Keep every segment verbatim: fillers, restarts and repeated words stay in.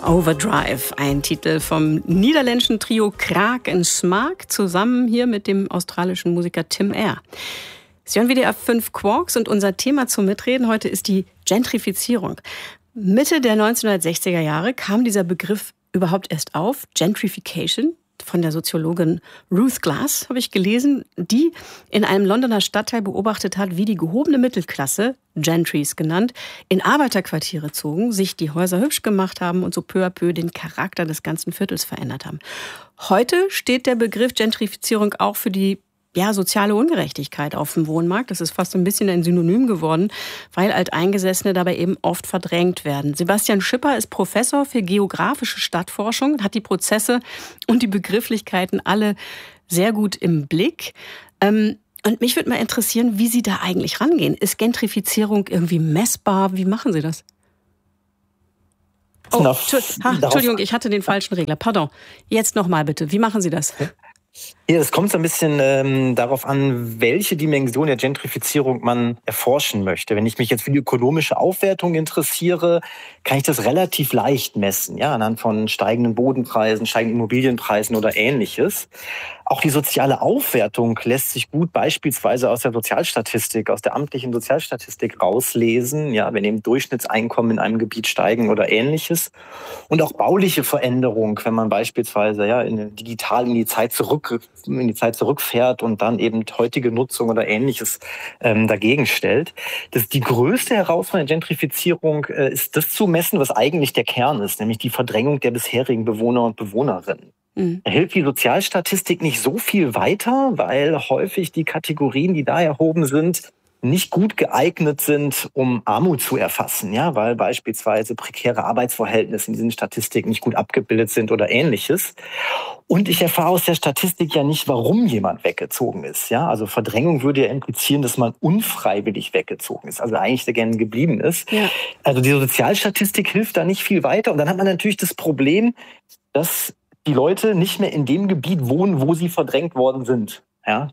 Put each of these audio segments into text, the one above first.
Overdrive, ein Titel vom niederländischen Trio Kraak en Smaak, zusammen hier mit dem australischen Musiker Tim Eyre. Sie hören W D R fünf Quarks und unser Thema zum Mitreden heute ist die Gentrifizierung. Mitte der neunzehnhundertsechziger Jahre kam dieser Begriff überhaupt erst auf, Gentrification. Von der Soziologin Ruth Glass habe ich gelesen, die in einem Londoner Stadtteil beobachtet hat, wie die gehobene Mittelklasse, Gentries genannt, in Arbeiterquartiere zogen, sich die Häuser hübsch gemacht haben und so peu à peu den Charakter des ganzen Viertels verändert haben. Heute steht der Begriff Gentrifizierung auch für die ja, soziale Ungerechtigkeit auf dem Wohnmarkt. Das ist fast ein bisschen ein Synonym geworden, weil Alteingesessene dabei eben oft verdrängt werden. Sebastian Schipper ist Professor für geografische Stadtforschung, hat die Prozesse und die Begrifflichkeiten alle sehr gut im Blick. Ähm, und mich würde mal interessieren, wie Sie da eigentlich rangehen. Ist Gentrifizierung irgendwie messbar? Wie machen Sie das? Oh, Entschuldigung, ich hatte den falschen Regler. Pardon. Jetzt nochmal bitte. Wie machen Sie das? Ja, es kommt so ein bisschen ähm, darauf an, welche Dimension der Gentrifizierung man erforschen möchte. Wenn ich mich jetzt für die ökonomische Aufwertung interessiere, kann ich das relativ leicht messen, ja, anhand von steigenden Bodenpreisen, steigenden Immobilienpreisen oder Ähnliches. Auch die soziale Aufwertung lässt sich gut beispielsweise aus der Sozialstatistik, aus der amtlichen Sozialstatistik rauslesen, ja, wenn eben Durchschnittseinkommen in einem Gebiet steigen oder Ähnliches. Und auch bauliche Veränderung, wenn man beispielsweise ja in, digital in die Zeit zurück in die Zeit zurückfährt und dann eben heutige Nutzung oder Ähnliches ähm, dagegen stellt. Das, die größte Herausforderung der Gentrifizierung äh, ist das zu messen, was eigentlich der Kern ist, nämlich die Verdrängung der bisherigen Bewohner und Bewohnerinnen. Mhm. Da hilft die Sozialstatistik nicht so viel weiter, weil häufig die Kategorien, die da erhoben sind, nicht gut geeignet sind, um Armut zu erfassen, ja, weil beispielsweise prekäre Arbeitsverhältnisse in diesen Statistiken nicht gut abgebildet sind oder Ähnliches. Und ich erfahre aus der Statistik ja nicht, warum jemand weggezogen ist, ja. Also Verdrängung würde ja implizieren, dass man unfreiwillig weggezogen ist, also eigentlich sehr gerne geblieben ist. Ja. Also die Sozialstatistik hilft da nicht viel weiter. Und dann hat man natürlich das Problem, dass die Leute nicht mehr in dem Gebiet wohnen, wo sie verdrängt worden sind, ja.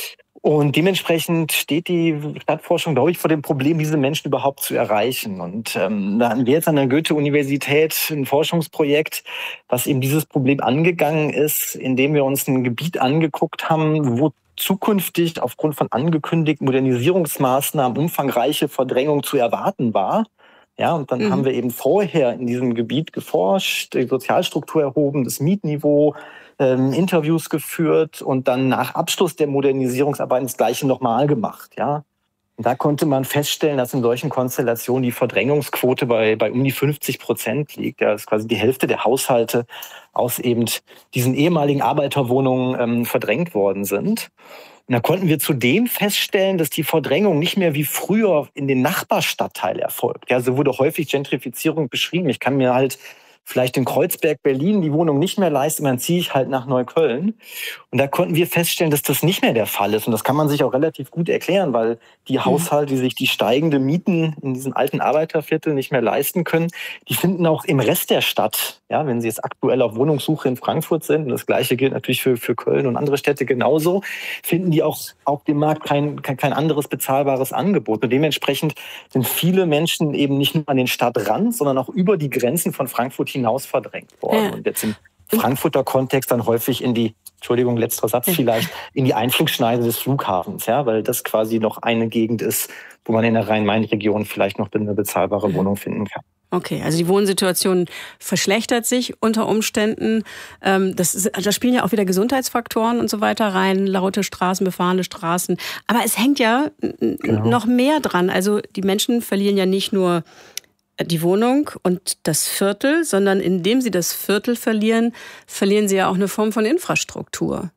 Und dementsprechend steht die Stadtforschung, glaube ich, vor dem Problem, diese Menschen überhaupt zu erreichen. Und ähm, da hatten wir jetzt an der Goethe-Universität ein Forschungsprojekt, was eben dieses Problem angegangen ist, indem wir uns ein Gebiet angeguckt haben, wo zukünftig aufgrund von angekündigten Modernisierungsmaßnahmen umfangreiche Verdrängung zu erwarten war. Ja, und dann mhm. haben wir eben vorher in diesem Gebiet geforscht, die Sozialstruktur erhoben, das Mietniveau, ähm, Interviews geführt und dann nach Abschluss der Modernisierungsarbeiten das Gleiche nochmal gemacht. Ja, und da konnte man feststellen, dass in solchen Konstellationen die Verdrängungsquote bei, bei um die fünfzig Prozent liegt. Ja, das ist quasi die Hälfte der Haushalte aus eben diesen ehemaligen Arbeiterwohnungen ähm, verdrängt worden sind. Und da konnten wir zudem feststellen, dass die Verdrängung nicht mehr wie früher in den Nachbarstadtteil erfolgt. Ja, so wurde häufig Gentrifizierung beschrieben. Ich kann mir halt vielleicht in Kreuzberg, Berlin die Wohnung nicht mehr leisten, dann ziehe ich halt nach Neukölln. Und da konnten wir feststellen, dass das nicht mehr der Fall ist. Und das kann man sich auch relativ gut erklären, weil die Haushalte, die sich die steigende Mieten in diesen alten Arbeitervierteln nicht mehr leisten können, die finden auch im Rest der Stadt, ja, wenn sie jetzt aktuell auf Wohnungssuche in Frankfurt sind, und das Gleiche gilt natürlich für, für Köln und andere Städte genauso, finden die auch auf dem Markt kein, kein, kein anderes bezahlbares Angebot. Und dementsprechend sind viele Menschen eben nicht nur an den Stadtrand, sondern auch über die Grenzen von Frankfurt hinaus verdrängt worden. Ja. Und jetzt im Frankfurter Kontext dann häufig in die, Entschuldigung, letzter Satz vielleicht, in die Einflugschneise des Flughafens, ja, weil das quasi noch eine Gegend ist, wo man in der Rhein-Main-Region vielleicht noch eine bezahlbare Wohnung finden kann. Okay, also die Wohnsituation verschlechtert sich unter Umständen. Ähm, das ist, da spielen ja auch wieder Gesundheitsfaktoren und so weiter rein, laute Straßen, befahrene Straßen. Aber es hängt ja genau. noch mehr dran. Also die Menschen verlieren ja nicht nur die Wohnung und das Viertel, sondern indem sie das Viertel verlieren, verlieren sie ja auch eine Form von Infrastruktur.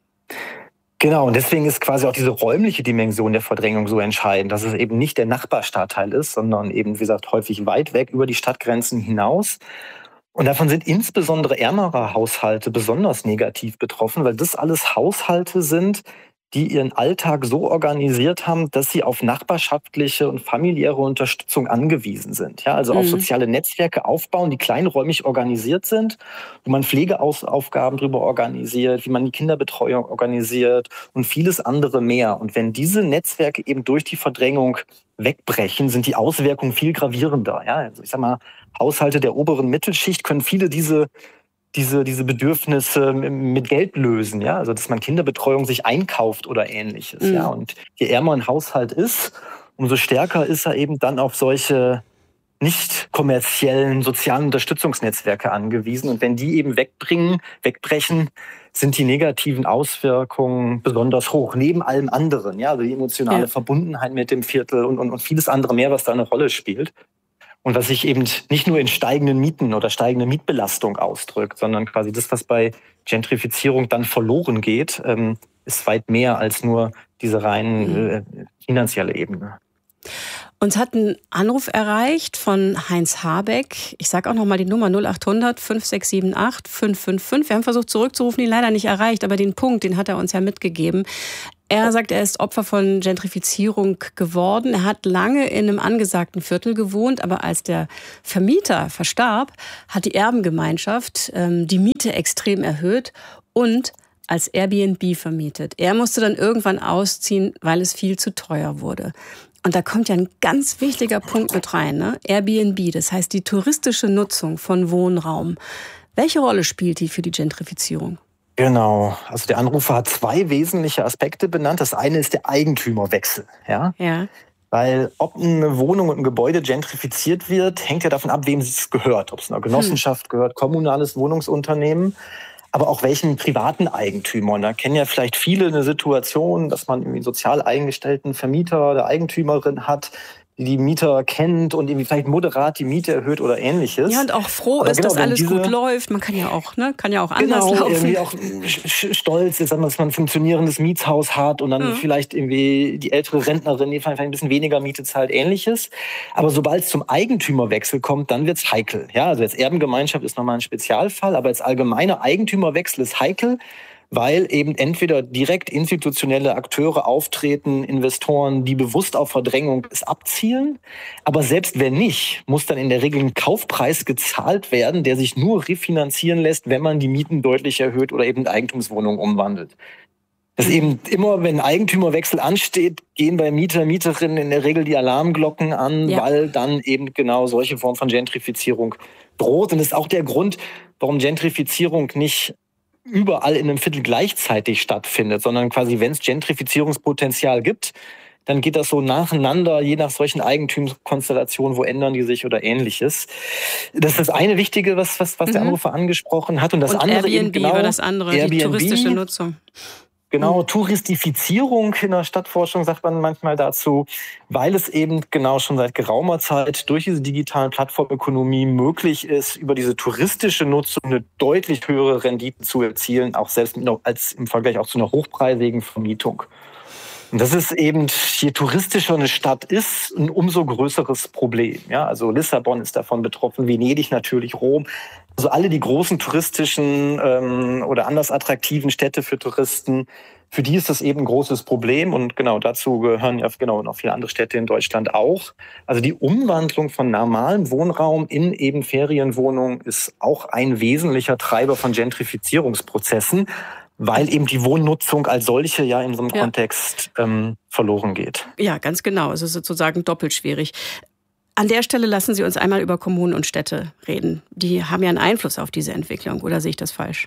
Genau, und deswegen ist quasi auch diese räumliche Dimension der Verdrängung so entscheidend, dass es eben nicht der Nachbarstadtteil ist, sondern eben, wie gesagt, häufig weit weg über die Stadtgrenzen hinaus. Und davon sind insbesondere ärmere Haushalte besonders negativ betroffen, weil das alles Haushalte sind, die ihren Alltag so organisiert haben, dass sie auf nachbarschaftliche und familiäre Unterstützung angewiesen sind. Ja, also auf Mhm. soziale Netzwerke aufbauen, die kleinräumig organisiert sind, wo man Pflegeaufgaben drüber organisiert, wie man die Kinderbetreuung organisiert und vieles andere mehr. Und wenn diese Netzwerke eben durch die Verdrängung wegbrechen, sind die Auswirkungen viel gravierender. Ja, also ich sag mal, Haushalte der oberen Mittelschicht können viele diese diese, diese Bedürfnisse mit Geld lösen, ja, also dass man Kinderbetreuung sich einkauft oder Ähnliches, Mhm. ja, und je ärmer ein Haushalt ist, umso stärker ist er eben dann auf solche nicht kommerziellen sozialen Unterstützungsnetzwerke angewiesen, und wenn die eben wegbringen, wegbrechen, sind die negativen Auswirkungen besonders hoch, neben allem anderen, ja, also die emotionale Ja. Verbundenheit mit dem Viertel und, und, und vieles andere mehr, was da eine Rolle spielt. Und was sich eben nicht nur in steigenden Mieten oder steigender Mietbelastung ausdrückt, sondern quasi das, was bei Gentrifizierung dann verloren geht, ähm, ist weit mehr als nur diese rein Mhm. äh, finanzielle Ebene. Uns hat ein Anruf erreicht von Heinz Habeck. Ich sage auch noch mal die Nummer null acht hundert fünf sechs sieben acht fünf fünf fünf. Wir haben versucht zurückzurufen, ihn leider nicht erreicht, aber den Punkt, den hat er uns ja mitgegeben. Er sagt, er ist Opfer von Gentrifizierung geworden. Er hat lange in einem angesagten Viertel gewohnt, aber als der Vermieter verstarb, hat die Erbengemeinschaft ähm, die Miete extrem erhöht und als Airbnb vermietet. Er musste dann irgendwann ausziehen, weil es viel zu teuer wurde. Und da kommt ja ein ganz wichtiger Punkt mit rein, ne? Airbnb, das heißt die touristische Nutzung von Wohnraum. Welche Rolle spielt die für die Gentrifizierung? Genau, also der Anrufer hat zwei wesentliche Aspekte benannt. Das eine ist der Eigentümerwechsel, ja. Ja. Weil ob eine Wohnung und ein Gebäude gentrifiziert wird, hängt ja davon ab, wem es gehört. Ob es einer Genossenschaft gehört, kommunales Wohnungsunternehmen, aber auch welchen privaten Eigentümer. Und da kennen ja vielleicht viele eine Situation, dass man irgendwie einen sozial eingestellten Vermieter oder Eigentümerin hat, die die Mieter kennt und irgendwie vielleicht moderat die Miete erhöht oder Ähnliches. Ja, und auch froh Aber ist, genau, dass wenn alles diese- gut läuft. Man kann ja auch, ne, kann ja auch anders Genau, laufen. irgendwie auch sch- stolz ist, dass man ein funktionierendes Mietshaus hat und dann Mhm. vielleicht irgendwie die ältere Rentnerin, die vielleicht ein bisschen weniger Miete zahlt, Ähnliches. Aber sobald es zum Eigentümerwechsel kommt, dann wird's heikel. Ja, also jetzt Erbengemeinschaft ist nochmal ein Spezialfall, aber jetzt allgemeiner Eigentümerwechsel ist heikel, weil eben entweder direkt institutionelle Akteure auftreten, Investoren, die bewusst auf Verdrängung es abzielen. Aber selbst wenn nicht, muss dann in der Regel ein Kaufpreis gezahlt werden, der sich nur refinanzieren lässt, wenn man die Mieten deutlich erhöht oder eben in Eigentumswohnungen umwandelt. Das ist eben immer, wenn ein Eigentümerwechsel ansteht, gehen bei Mieter, Mieterinnen in der Regel die Alarmglocken an, Ja. weil dann eben genau solche Formen von Gentrifizierung droht. Und das ist auch der Grund, warum Gentrifizierung nicht überall in einem Viertel gleichzeitig stattfindet, sondern quasi, wenn es Gentrifizierungspotenzial gibt, dann geht das so nacheinander, je nach solchen Eigentumskonstellationen, wo ändern die sich oder Ähnliches. Das ist das eine Wichtige, was, was, was der Mhm. Anrufer angesprochen hat. Und das und andere eben Airbnb genau, war das andere, die Airbnb. touristische Nutzung. Genau, Mhm. Touristifizierung in der Stadtforschung sagt man manchmal dazu, weil es eben genau schon seit geraumer Zeit durch diese digitalen Plattformökonomie möglich ist, über diese touristische Nutzung eine deutlich höhere Rendite zu erzielen, auch selbst mit noch, als im Vergleich auch zu einer hochpreisigen Vermietung. Und das ist eben, je touristischer eine Stadt ist, ein umso größeres Problem. Ja, also Lissabon ist davon betroffen, Venedig natürlich, Rom. Also alle die großen touristischen ähm, oder anders attraktiven Städte für Touristen, für die ist das eben ein großes Problem. Und genau dazu gehören ja genau noch viele andere Städte in Deutschland auch. Also die Umwandlung von normalem Wohnraum in eben Ferienwohnungen ist auch ein wesentlicher Treiber von Gentrifizierungsprozessen, weil eben die Wohnnutzung als solche ja in so einem Ja. Kontext ähm, verloren geht. Ja, ganz genau. Es ist sozusagen doppelt schwierig. An der Stelle lassen Sie uns einmal über Kommunen und Städte reden. Die haben ja einen Einfluss auf diese Entwicklung, oder sehe ich das falsch?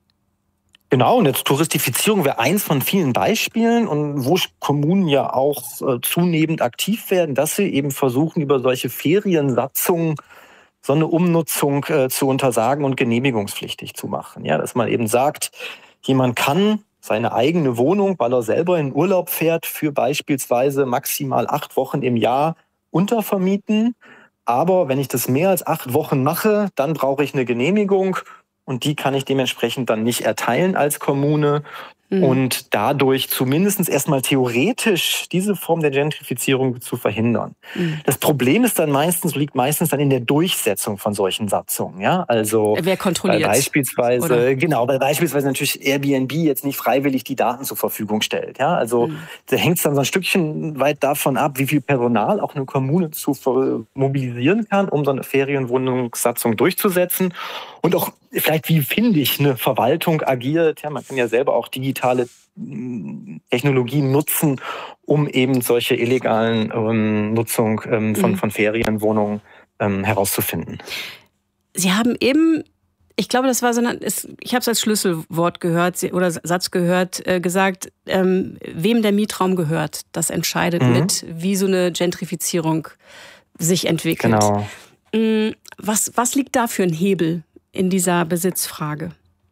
Genau, und jetzt Touristifizierung wäre eins von vielen Beispielen, und wo Kommunen ja auch äh, zunehmend aktiv werden, dass sie eben versuchen, über solche Feriensatzungen so eine Umnutzung äh, zu untersagen und genehmigungspflichtig zu machen. Ja, dass man eben sagt, jemand kann seine eigene Wohnung, weil er selber in Urlaub fährt, für beispielsweise maximal acht Wochen im Jahr untervermieten. Aber wenn ich das mehr als acht Wochen mache, dann brauche ich eine Genehmigung, und die kann ich dementsprechend dann nicht erteilen als Kommune. und dadurch zumindest erstmal theoretisch diese Form der Gentrifizierung zu verhindern. Mhm. Das Problem ist dann meistens, liegt meistens dann in der Durchsetzung von solchen Satzungen. Ja? Also wer kontrolliert? Weil beispielsweise, oder? Genau, weil beispielsweise natürlich Airbnb jetzt nicht freiwillig die Daten zur Verfügung stellt. Ja? Also mhm. da hängt es dann so ein Stückchen weit davon ab, wie viel Personal auch eine Kommune zu mobilisieren kann, um so eine Ferienwohnungssatzung durchzusetzen. Und auch vielleicht, wie findig eine Verwaltung agiert. Ja, man kann ja selber auch digitale Technologien nutzen, um eben solche illegalen ähm, Nutzung ähm, von, mhm. von Ferienwohnungen ähm, herauszufinden. Sie haben eben, ich glaube, das war so eine, ich habe es als Schlüsselwort gehört oder Satz gehört, äh, gesagt, ähm, wem der Mietraum gehört, das entscheidet mhm. mit, wie so eine Gentrifizierung sich entwickelt. Genau. Was, was liegt da für ein Hebel in dieser Besitzfrage?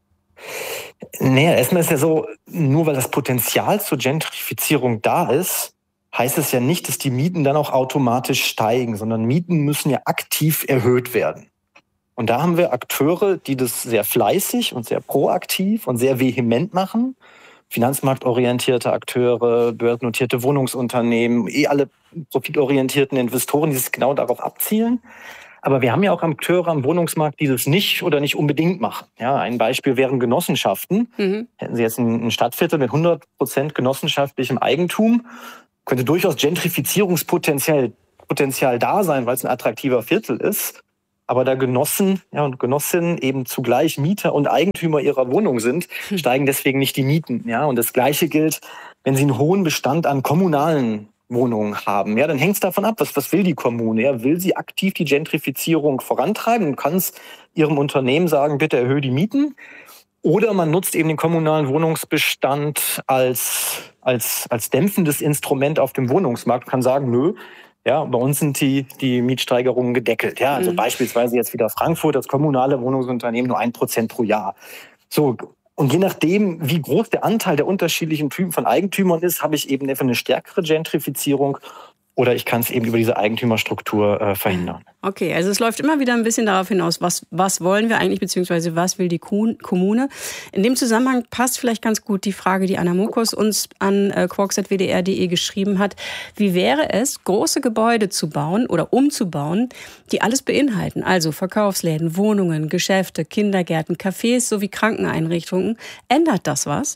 Naja, erstmal ist ja so, nur weil das Potenzial zur Gentrifizierung da ist, heißt es ja nicht, dass die Mieten dann auch automatisch steigen, sondern Mieten müssen ja aktiv erhöht werden. Und da haben wir Akteure, die das sehr fleißig und sehr proaktiv und sehr vehement machen. Finanzmarktorientierte Akteure, börsennotierte Wohnungsunternehmen, eh alle profitorientierten Investoren, die es genau darauf abzielen. Aber wir haben ja auch Akteure am Wohnungsmarkt, die das nicht oder nicht unbedingt machen. Ja, ein Beispiel wären Genossenschaften. Mhm. Hätten Sie jetzt ein Stadtviertel mit hundert Prozent genossenschaftlichem Eigentum, könnte durchaus Gentrifizierungspotenzial Potenzial da sein, weil es ein attraktiver Viertel ist. Aber da Genossen ja, und Genossinnen eben zugleich Mieter und Eigentümer ihrer Wohnung sind, mhm. steigen deswegen nicht die Mieten. Ja, und das Gleiche gilt, wenn Sie einen hohen Bestand an kommunalen Wohnungen haben, ja, dann hängt es davon ab, was, was will die Kommune? Ja? Will sie aktiv die Gentrifizierung vorantreiben und kann es ihrem Unternehmen sagen, bitte erhöhe die Mieten? Oder man nutzt eben den kommunalen Wohnungsbestand als, als, als dämpfendes Instrument auf dem Wohnungsmarkt und kann sagen, nö, ja, bei uns sind die, die Mietsteigerungen gedeckelt. Ja? Also mhm. beispielsweise jetzt wieder Frankfurt, das kommunale Wohnungsunternehmen nur ein Prozent pro Jahr. So. Und je nachdem, wie groß der Anteil der unterschiedlichen Typen von Eigentümern ist, habe ich eben einfach eine stärkere Gentrifizierung oder ich kann es eben über diese Eigentümerstruktur äh, verhindern. Okay, also es läuft immer wieder ein bisschen darauf hinaus, was, was wollen wir eigentlich, beziehungsweise was will die Kommune. In dem Zusammenhang passt vielleicht ganz gut die Frage, die Anna Mokos uns an äh, quarks at w d r punkt d e geschrieben hat. Wie wäre es, große Gebäude zu bauen oder umzubauen, die alles beinhalten? Also Verkaufsläden, Wohnungen, Geschäfte, Kindergärten, Cafés sowie Krankeneinrichtungen. Ändert das was?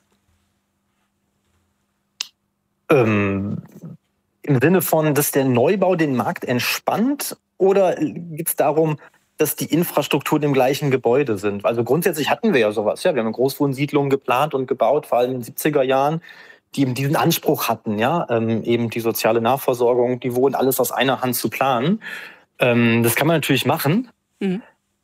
Ähm... Im Sinne von, dass der Neubau den Markt entspannt oder geht es darum, dass die Infrastrukturen im gleichen Gebäude sind? Also grundsätzlich hatten wir ja sowas. Ja, wir haben Großwohnsiedlungen geplant und gebaut, vor allem in den siebziger Jahren, die eben diesen Anspruch hatten, ja, ähm, eben die soziale Nachversorgung, die Wohnen, alles aus einer Hand zu planen. Ähm, das kann man natürlich machen. Mhm.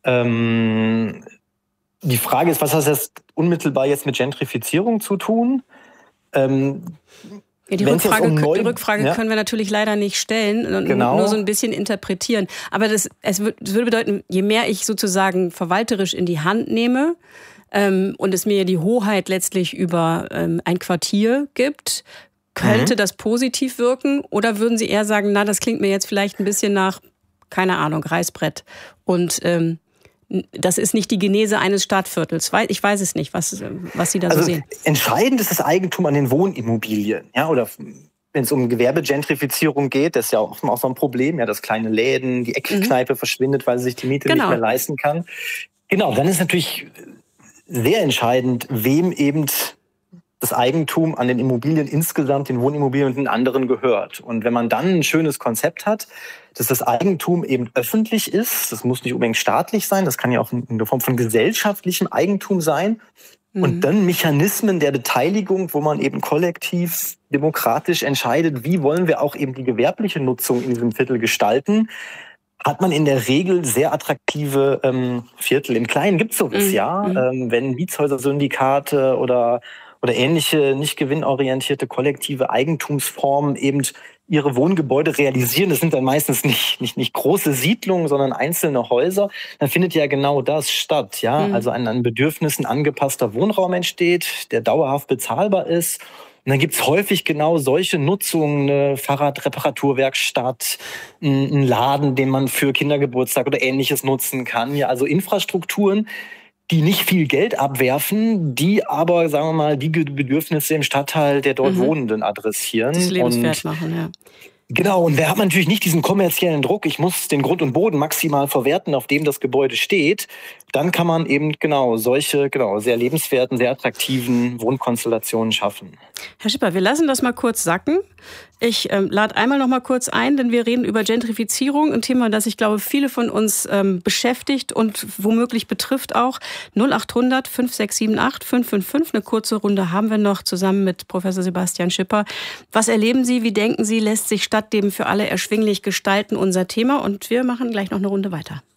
Ähm, die Frage ist, was hat das unmittelbar jetzt mit Gentrifizierung zu tun? Ähm, Ja, die Rückfrage, um Neu- die Rückfrage ja. können wir natürlich leider nicht stellen und genau. nur so ein bisschen interpretieren. Aber das, es, wird, das würde bedeuten, je mehr ich sozusagen verwalterisch in die Hand nehme ähm, und es mir die Hoheit letztlich über ähm, ein Quartier gibt, könnte mhm. das positiv wirken? Oder würden Sie eher sagen, na, das klingt mir jetzt vielleicht ein bisschen nach, keine Ahnung, Reißbrett und ähm, das ist nicht die Genese eines Stadtviertels. Ich weiß es nicht, was, was Sie da also so sehen. Entscheidend ist das Eigentum an den Wohnimmobilien. Ja, oder wenn es um Gewerbegentrifizierung geht, das ist ja auch so ein Problem, ja, dass kleine Läden, die Eckkneipe mhm. verschwindet, weil sie sich die Miete genau. nicht mehr leisten kann. Genau, dann ist natürlich sehr entscheidend, wem eben das Eigentum an den Immobilien insgesamt, den Wohnimmobilien und den anderen gehört. Und wenn man dann ein schönes Konzept hat, dass das Eigentum eben öffentlich ist, das muss nicht unbedingt staatlich sein, das kann ja auch in der Form von gesellschaftlichem Eigentum sein, mhm. und dann Mechanismen der Beteiligung, wo man eben kollektiv demokratisch entscheidet, wie wollen wir auch eben die gewerbliche Nutzung in diesem Viertel gestalten, hat man in der Regel sehr attraktive ähm, Viertel. Im Kleinen gibt es sowas, mhm. ja, ähm, wenn Mietshäuser-Syndikate oder oder ähnliche nicht gewinnorientierte kollektive Eigentumsformen eben ihre Wohngebäude realisieren. Das sind dann meistens nicht, nicht, nicht große Siedlungen, sondern einzelne Häuser. Dann findet ja genau das statt. Ja? Mhm. Also ein an Bedürfnissen angepasster Wohnraum entsteht, der dauerhaft bezahlbar ist. Und dann gibt's häufig genau solche Nutzungen, eine Fahrradreparaturwerkstatt, ein Laden, den man für Kindergeburtstag oder Ähnliches nutzen kann. Ja, also Infrastrukturen, die nicht viel Geld abwerfen, die aber, sagen wir mal, die Bedürfnisse im Stadtteil der dort mhm. Wohnenden adressieren. Das lebenswert machen, ja. Genau, und wer hat natürlich nicht diesen kommerziellen Druck, ich muss den Grund und Boden maximal verwerten, auf dem das Gebäude steht, dann kann man eben genau solche genau sehr lebenswerten, sehr attraktiven Wohnkonstellationen schaffen. Herr Schipper, wir lassen das mal kurz sacken. Ich ähm, lade einmal noch mal kurz ein, denn wir reden über Gentrifizierung, ein Thema, das ich glaube, viele von uns ähm, beschäftigt und womöglich betrifft auch. null acht hundert fünf sechs sieben acht fünf fünf fünf, eine kurze Runde haben wir noch zusammen mit Professor Sebastian Schipper. Was erleben Sie, wie denken Sie, lässt sich Stadtleben für alle erschwinglich gestalten, unser Thema? Und wir machen gleich noch eine Runde weiter.